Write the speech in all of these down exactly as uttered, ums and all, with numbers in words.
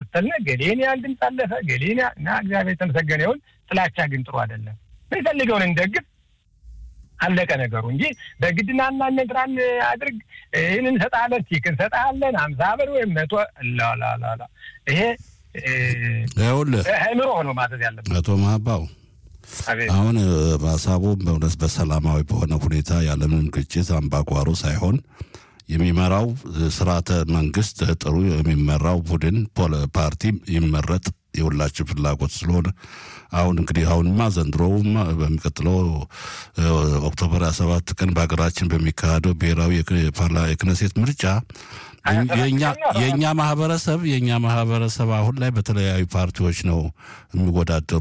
እየከፋፈልን ገሌን ያን ድምጽ አለፈ ገሌን እና እግዚአብሔር የተመሰገነ ይሁን ጥላቻ ግን ጥሩ አይደለም በፈልገውን እንደግፍ አለቀ ነገሩ እንጂ በግድናና ነግራን አድርግ ይሄንን ሰጣለን ቲክን ሰጣለን ሃምሳ ብር ወይ መቶ ላ ላ ላ ይሄ ያውል አይምሮ ነው ማለት ያለበት አቶ ማባው አሁን ባሳቡ በእውነት በሰላማዊ በሆነ ሁኔታ ያለምንም ግጭት አምባጓሮ ሳይሆን የሚመራው ስርዓተ መንግስት ጥሩ የሚመራው ቡድን ፓርቲ ይመረጥ የሁላችን ፍላጎት ስለሆነ አሁን እንግዲህ አሁንማ ዘንድሮውም በሚቀጥለው ኦክቶበር ሰባት ቀን በአገራችን በሚካሄደው ብሔራዊ የክነሴት ምርጫ የኛ የኛ ማህበረሰብ የኛ ማህበረሰብ አሁን ላይ በተለያዩ ፓርቲዎች ነው የሚወዳደሩ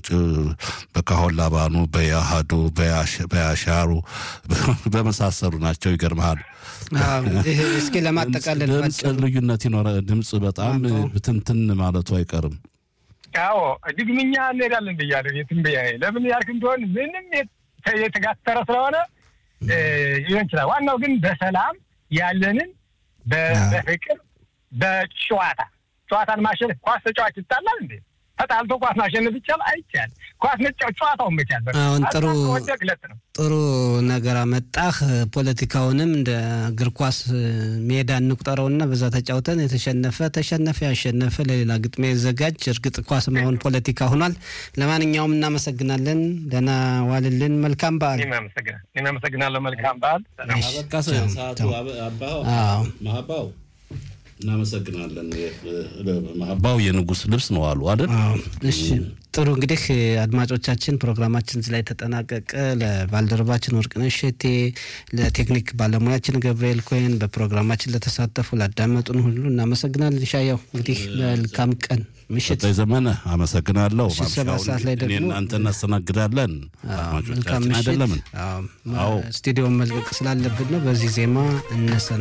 በካሆላ ባኑ በያሃዱ በያሻሩ በመሳሰሉ ናቸው ይገርማል ይሄ እስኪ ለማጠቃለል ልዩነት ይኖር ድምጽ በጣም ብትንትን ማለቱ አይቀርም አዎ ድግምኛ እንሄዳለን በያለው የትም በያይ ለምን ያልክ እንደሆነ ምንም የተጋተረ ስለሆነ ይሆን ይችላል ዋናው ግን በሰላም ያለንን በፍቅር በጨዋታ ጨዋታን ማሸነፍ ኳስ ተጫዋች ይጣላል እንዴ ተጣልቶ ኳስ ማሸነፍ ይቻላል አይቻል ኳስ መጫወት ጨዋታው መቻል በቃ አሁን ጥሩ ጥሩ ነገር አመጣህ ፖለቲካውንም እንደ እግር ኳስ ሜዳ እንቁጠረውና በዛ ተጫውተን የተሸነፈ ተሸነፈ ያሸነፈ ለሌላ ግጥሜ ዘጋጅ እርግጥ ኳስ ማሁን ፖለቲካ ሆኗል ለማንኛውም እናመሰግናለን ደና ዋልልን መልካም በዓል እናመሰግናለን መልካም በዓል አበቃ ሰዓቱ አባው ማባው እናመሰግናለን ማባው የንጉስ ልብስ ነው አሉ አይደል እሺ ጥሩ እንግዲህ አድማጮቻችን ፕሮግራማችን ላይ ተጠናቀቀ ለባልደረባችን ወርቅነሽ እቴ ለቴክኒክ ባለሙያችን ገብርኤል ኮይን በፕሮግራማችን ለተሳተፉ ለአዳመጡን ሁሉ እናመሰግናለን ሻያው እንግዲህ መልካም ቀን ምሽት ዘመነ አመሰግናለሁ ሰባት ሰዓት ላይ ደግሞ እናንተ እናስተናግዳለን መልካም ምሽት አዎ ስቱዲዮ መልቀቅ ስላለብን ነው በዚህ ዜማ እነሰ